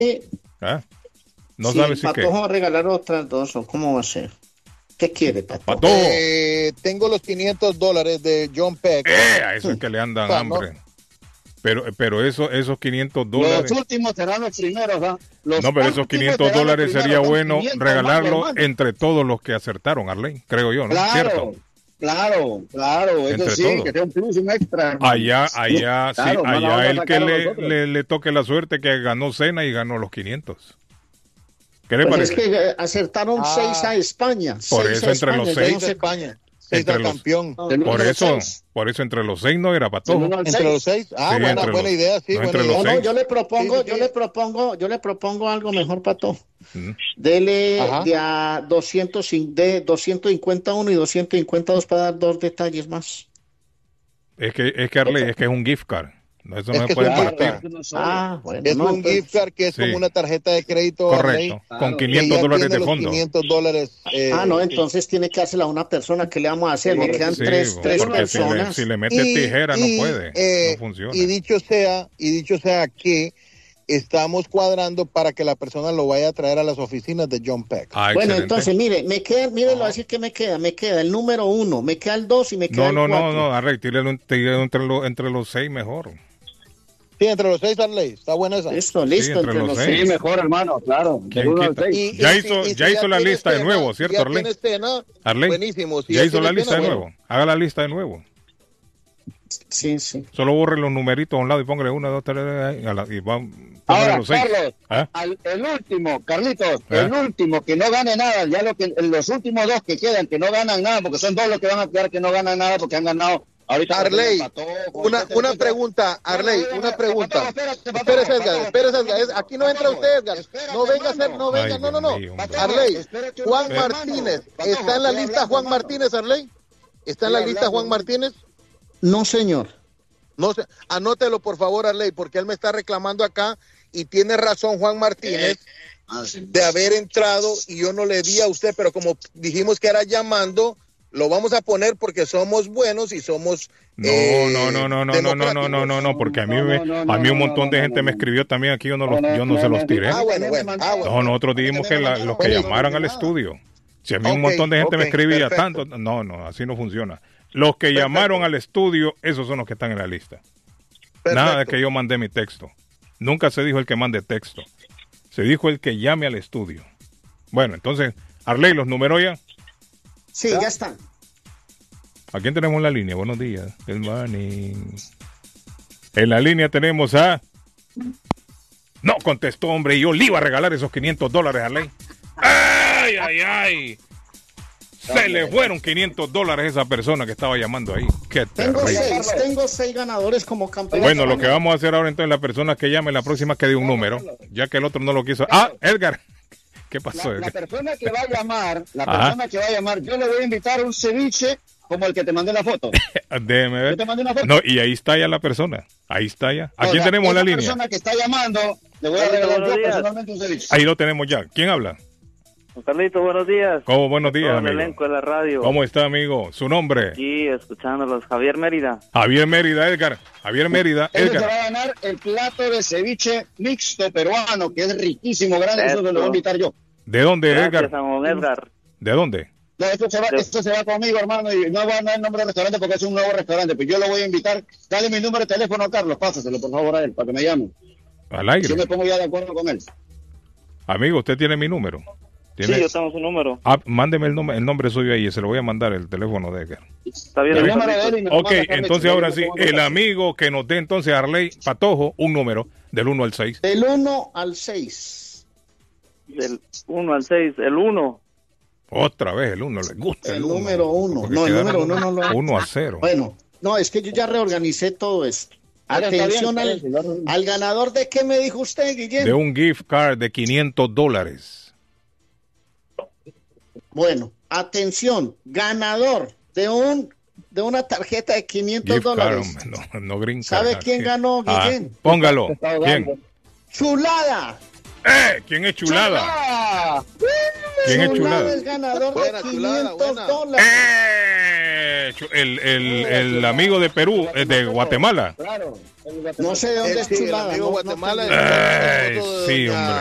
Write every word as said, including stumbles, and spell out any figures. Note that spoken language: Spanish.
¿Ah? No si sabe el si qué. Patojo va a regalar otras dos, ¿o cómo va a ser? ¿Qué quiere, Patojo? Patojo. Eh, tengo los quinientos dólares de John Peck. Eh, a eso es que le andan O sea, hambre. Pero, pero eso, esos quinientos dólares. Los últimos serán los primeros, ¿ah? Los No, pero esos últimos quinientos serán los dólares primeros, sería son bueno quinientos, regalarlo hermano, hermano. entre todos los que acertaron, Arley, creo yo, ¿no? Claro, ¿Cierto? claro, claro, eso Entre sí, todos. que sea un plus, un extra. hermano. Allá, allá, Claro, sí, no la vamos allá a el que sacar a le, nosotros. le, le toque la suerte que ganó cena y ganó los quinientos. ¿Qué le Pues es parece? que eh, acertaron Ah. seis a España. Por seis eso a entre los España, yo seis no de sé- España. Seis Entre al los- campeón. Del uno Por al eso, seis. por eso entre los seis no era Del Patojo. uno al Entre seis. los seis. Ah, Sí, buena, entre buena los- idea, sí, no, buena entre idea. los No, no, seis. yo le propongo, Sí, sí, yo sí. le propongo, yo le propongo algo mejor, Pato. Mm. Dele Ajá. de a doscientos, cin- de doscientos cincuenta y uno y doscientos cincuenta y dos para dar dos detalles más. Es que, es que Arley, es que es un gift card. No, eso Es no que se puede es un partir. gift card. Ah, bueno, Es no, un entonces- gift card que es Sí. como una tarjeta de crédito. Correcto, Arley, con Claro. que quinientos ya dólares tiene de los fondo. quinientos dólares. eh, Ah, no, sí. entonces tiene que dársela a una persona. ¿Qué le vamos a hacer? Me quedan Sí, tres, tres porque si le, personas. si le mete Y- tijera no y, puede, eh, no funciona. Y dicho sea, y dicho sea que estamos cuadrando para que la persona lo vaya a traer a las oficinas de John Peck. Ah, Bueno, excelente. entonces, mire, me queda, mire, lo voy a decir que me queda. Me queda el número uno, me queda el dos y me queda No, el no, cuatro. no, no, Arley, tírelo, tírelo entre, los, entre los seis mejor. Sí, entre los seis, Arley. Está buena esa. Listo, listo, entre entre los los seis. Sí, mejor, hermano, claro. Del ¿Quién uno al quita? seis. Y- Ya y hizo- si- y ya si hizo la tienes lista de cena, nuevo, si ¿cierto, ya Arley? tienes cena, Arley, buenísimo. Si ya hizo la tienes lista de cena, nuevo. Haga la lista de nuevo. Sí, sí. Solo borre los numeritos a un lado y póngale uno, dos, tres, ahí, a la- y va, póngale Ahora, los seis. Carlos, ¿Ah? al- el último, Carlitos, ¿Ah? el último que no gane nada, ya lo que los últimos dos que quedan que no ganan nada, porque son dos los que van a quedar que no ganan nada porque han ganado ahorita. Arley, Empató, una, etcétera, una etcétera. pregunta, Arley, Bueno, una bueno, pregunta. Patojo, espérate, Patojo, Espérese, Edgar, Patojo, espérese, Edgar. espérate, Es- Aquí no entra Patojo, usted, Edgar. espérate, No venga a ser, hermano. no venga, Ay, no, no, Dios no. mío, hombre. Arley, Espérate, Juan hermano. Martínez, Patojo, ¿está en la estoy lista hablando, Juan hermano. Martínez, Arley? ¿Está en la Estoy lista hablando. Juan Martínez? No, señor. No sé, anótelo por favor, Arley, porque él me está reclamando acá y tiene razón Juan Martínez Ah, sí. de haber entrado y yo no le di a usted, pero como dijimos que era llamando, lo vamos a poner porque somos buenos y somos No, eh, no, no, no, no, no, no, no, no, no, no, porque a mí, No, me, no, no, a mí un no, montón no, de no, gente no, me no. escribió también aquí, yo no, los, No, no, yo no se no, los no, tiré. Ah, bueno, bueno, ah, bueno. No, nosotros dijimos que la- los que Bueno, llamaran al nada. estudio. Si a mí un Ok, montón de gente me ok, escribía perfecto. tanto, no, no, así no funciona. Los que llamaron al estudio, esos son los que están en la lista. Nada de Perfecto. que yo mandé mi texto. Nunca se dijo el que mande texto. Se dijo el que llame al estudio. Bueno, entonces, Arley, los números ya. Sí, ya están. ¿A quién tenemos en la línea? Buenos días. Good morning. En la línea tenemos a... No contestó, hombre, y yo le iba a regalar esos quinientos dólares a Arley. ¡Ay, ay, ay! Se le fueron quinientos dólares a esa persona que estaba llamando ahí. ¡Qué Tengo terrible! seis, tengo seis ganadores como campeón. Bueno, lo que vamos a hacer ahora entonces, la persona que llame la próxima que dé un número, ya que el otro no lo quiso. ¡Ah, Edgar! ¿Qué pasó, La, la Edgar? persona que va a llamar, la Ajá. persona que va a llamar, yo le voy a invitar a un ceviche como el que te mandé la foto. Déjeme Yo ver. te mandé una foto. No, y ahí está ya la persona. Ahí está ya. ¿A O quién sea, tenemos en la esa línea? persona que está llamando, le voy a Carlito, regalar buenos yo días. personalmente un ceviche. Ahí lo tenemos ya. ¿Quién habla? Carlito, buenos días. ¿Cómo? Buenos días, Todo el amigo. elenco de la radio. ¿Cómo está, amigo? ¿Su nombre? Aquí escuchándolos. Javier Mérida. Javier Mérida, Edgar. Javier Mérida, Ese se va Edgar. a ganar el plato de ceviche mixto peruano, que es riquísimo, grande, eso se lo voy a invitar yo. ¿De dónde, Gracias, Edgar? San Edgar. ¿De dónde? No, esto se va, De- esto se va conmigo, hermano, y no va a dar el nombre del restaurante porque es un nuevo restaurante, pues yo lo voy a invitar. Dale mi número de teléfono, Carlos, pásaselo, por favor, a él, para que me llame. Al Yo aire. me pongo ya de acuerdo con él. Amigo, usted tiene mi número. ¿Tiene? Sí, yo tengo su número. Ah, mándeme el nombre, el nombre suyo ahí, se lo voy a mandar el teléfono de Edgar. Está bien. El Carlito. número de él y me lo Ok, manda Carlos, entonces yo ahora le sí, pongo el acá. amigo que nos dé entonces a Arley Patojo un número del uno al seis. Del uno al seis. Del uno al seis. El uno. Otra vez el uno, le gusta el, El uno. número uno. Porque No, el quedaron número uno no lo... uno a cero. Bueno, no, es que yo ya reorganicé todo esto. Ahora está Atención bien, al, está bien, señor. al ganador de qué me dijo usted, Guillén. De un gift card de quinientos dólares. Bueno, atención, ganador de un de una tarjeta de quinientos Gift card, dólares. hombre, no, no green ¿Sabe card. quién ganó, Ah, Guillén? póngalo. Está ahogando. ¿Quién? ¡Chulada! ¡Eh! ¿Quién es Chulada? ¡Ah! ¿Quién es Chulada? es ganador Buena, de Chulada, quinientos buena. dólares. ¡Eh! eh, el, el, el amigo de Perú, eh, de Guatemala. Claro. No sé de dónde es Sí, el Chulada. amigo no- no Guatemala. tengo- Ay, el esposo de sí, doña hombre.